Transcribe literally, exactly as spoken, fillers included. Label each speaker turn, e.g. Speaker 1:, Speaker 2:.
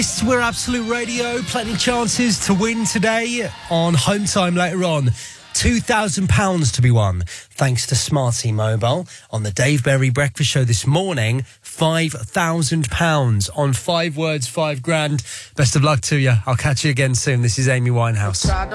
Speaker 1: We're Absolute Radio. Plenty chances to win today on Home Time later on. two thousand pounds to be won thanks to Smarty Mobile. On the Dave Berry Breakfast Show this morning, five thousand pounds on five words, five grand. Best of luck to you. I'll catch you again soon. This is Amy Winehouse.